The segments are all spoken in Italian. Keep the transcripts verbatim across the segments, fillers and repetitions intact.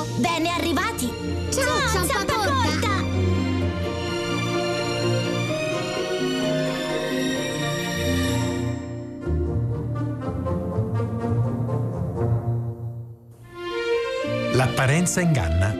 Bene arrivati! Ciao, Ciao Zampacorta! L'apparenza inganna.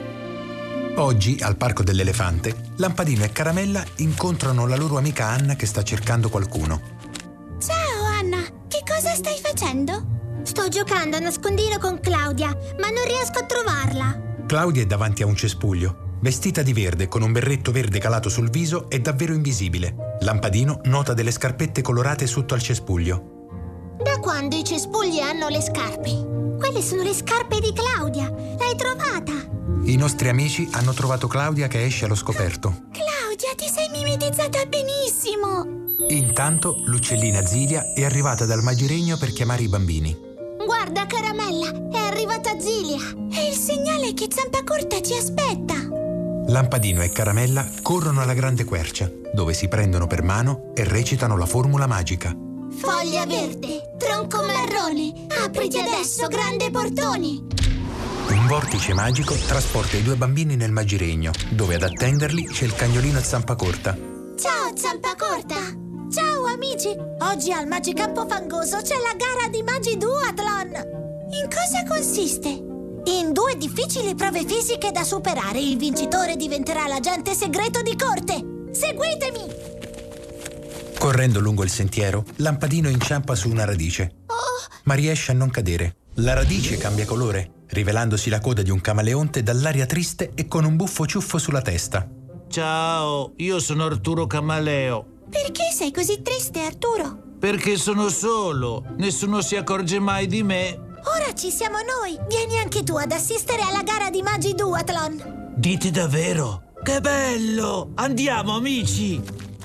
Oggi, al Parco dell'Elefante, Lampadino e Caramella incontrano la loro amica Anna che sta cercando qualcuno. Ciao Anna, che cosa stai facendo? Sto giocando a nascondino con Claudia, ma non riesco a trovarla. Claudia è davanti a un cespuglio. Vestita di verde, con un berretto verde calato sul viso, è davvero invisibile. Lampadino nota delle scarpette colorate sotto al cespuglio. Da quando i cespugli hanno le scarpe? Quelle sono le scarpe di Claudia. L'hai trovata? I nostri amici hanno trovato Claudia che esce allo scoperto. Claudia, ti sei mimetizzata benissimo! Intanto l'uccellina Zilia è arrivata dal magiregno per chiamare i bambini. Guarda, Caramella, è arrivata Zilia. È il segnale che Zampacorta ci aspetta. Lampadino e Caramella corrono alla grande quercia, dove si prendono per mano e recitano la formula magica. Foglia verde, tronco marrone, apriti adesso, grande portoni. Un vortice magico trasporta i due bambini nel magiregno, dove ad attenderli c'è il cagnolino Zampacorta. Ciao Zampacorta! Ciao amici! Oggi al Magicampo Fangoso c'è la gara di Magi Duathlon! In cosa consiste? In due difficili prove fisiche da superare. Il vincitore diventerà l'agente segreto di corte! Seguitemi! Correndo lungo il sentiero, Lampadino inciampa su una radice, Oh! ma riesce a non cadere. La radice cambia colore, rivelandosi la coda di un camaleonte dall'aria triste e con un buffo ciuffo sulla testa. Ciao, io sono Arturo Camaleo. Perché sei così triste, Arturo? Perché sono solo, nessuno si accorge mai di me. Ora ci siamo noi! Vieni anche tu ad assistere alla gara di Magi Duathlon! Dite davvero? Che bello! Andiamo, amici!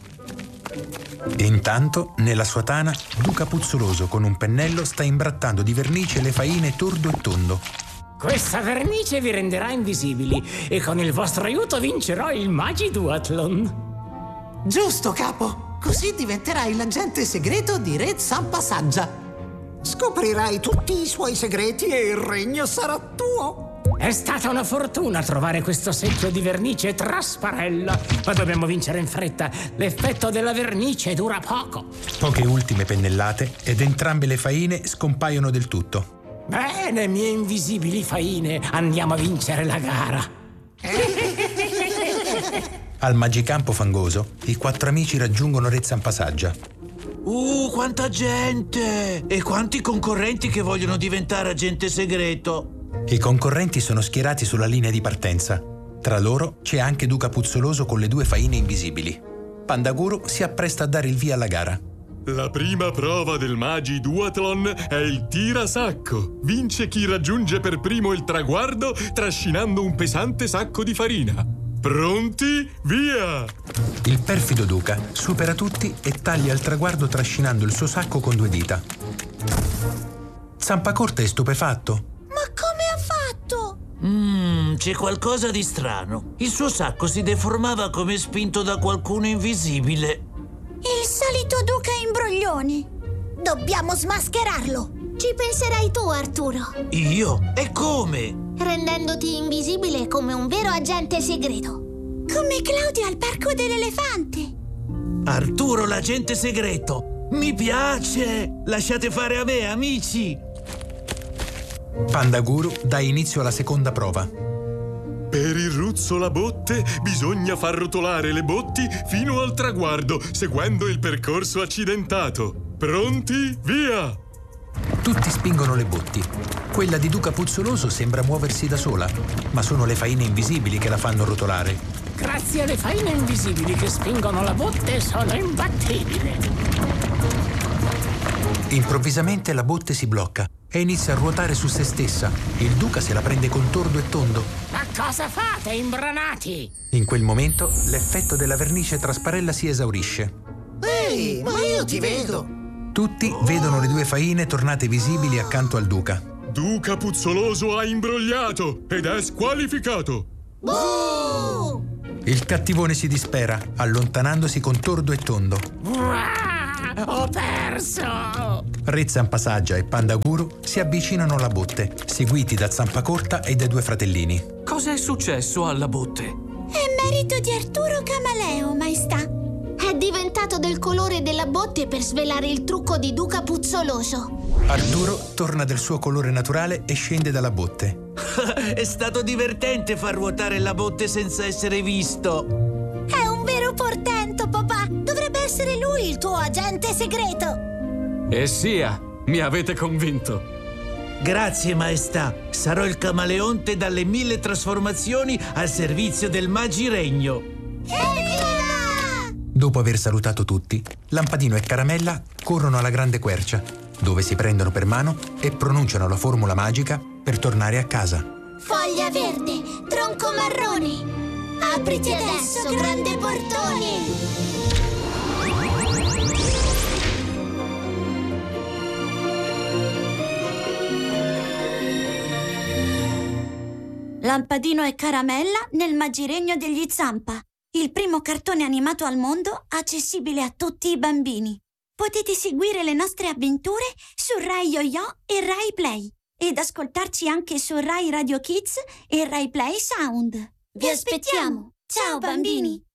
E intanto, nella sua tana, Duca Puzzoloso con un pennello sta imbrattando di vernice le faine Tordo e Tondo. Questa vernice vi renderà invisibili e con il vostro aiuto vincerò il Magi Duathlon. Giusto, capo! Così diventerai l'agente segreto di Re Zampasaggia. Scoprirai tutti i suoi segreti e il regno sarà tuo. È stata una fortuna trovare questo secchio di vernice trasparella, ma dobbiamo vincere in fretta. L'effetto della vernice dura poco. Poche ultime pennellate ed entrambe le faine scompaiono del tutto. Bene, mie invisibili faine, andiamo a vincere la gara. Al Magicampo Fangoso, i quattro amici raggiungono Re Zampasaggia. Uh, quanta gente! E quanti concorrenti che vogliono diventare agente segreto! I concorrenti sono schierati sulla linea di partenza. Tra loro c'è anche Duca Puzzoloso con le due faine invisibili. Pandaguru si appresta a dare il via alla gara. La prima prova del Magi Duathlon è il tirasacco. Vince chi raggiunge per primo il traguardo trascinando un pesante sacco di farina. Pronti? Via! Il perfido Duca supera tutti e taglia il traguardo trascinando il suo sacco con due dita. Zampacorta è stupefatto. Ma come ha fatto? Mmm, c'è qualcosa di strano. Il suo sacco si deformava come spinto da qualcuno invisibile. Il solito Duca imbroglioni. Dobbiamo smascherarlo. Ci penserai tu, Arturo. Io? E come? Rendendoti invisibile come un vero agente segreto. Come Claudia al Parco dell'Elefante. Arturo, l'agente segreto. Mi piace! Lasciate fare a me, amici! Pandaguru dà inizio alla seconda prova. Per il ruzzola botte bisogna far rotolare le botti fino al traguardo, seguendo il percorso accidentato. Pronti? Via! Tutti spingono le botti. Quella di Duca Puzzoloso sembra muoversi da sola, ma sono le faine invisibili che la fanno rotolare. Grazie alle faine invisibili che spingono la botte sono imbattibile. Improvvisamente la botte si blocca e inizia a ruotare su se stessa. Il Duca se la prende con Tordo e Tondo. Ma cosa fate, imbranati? In quel momento l'effetto della vernice trasparella si esaurisce. Ehi, ma io ti vedo! Tutti vedono le due faine tornate visibili accanto al Duca. Duca Puzzoloso ha imbrogliato ed è squalificato. Buh! Il cattivone si dispera, allontanandosi con Tordo e Tondo. Uah! Ho perso! Re Zampasaggia e Panda Guru si avvicinano alla botte, seguiti da Zampacorta e dai due fratellini. Cosa è successo alla botte? È merito di Arturo Camaleo, maestà. È diventato del colore della botte per svelare il trucco di Duca Puzzoloso. Arturo torna del suo colore naturale e scende dalla botte. È stato divertente far ruotare la botte senza essere visto. È un vero portento, papà. Dovrebbe essere lui il tuo agente segreto. E sia, mi avete convinto. Grazie, maestà. Sarò il camaleonte dalle mille trasformazioni al servizio del Magiregno. Evviva! Dopo aver salutato tutti, Lampadino e Caramella corrono alla grande quercia, dove si prendono per mano e pronunciano la formula magica per tornare a casa. Foglia verde, tronco marrone. Apriti adesso, grande portone. Lampadino e Caramella nel Magiregno degli Zampa, il primo cartone animato al mondo accessibile a tutti i bambini. Potete seguire le nostre avventure su Rai Yo-Yo e Rai Play ed ascoltarci anche su Rai Radio Kids e Rai Play Sound. Vi aspettiamo. Ciao bambini!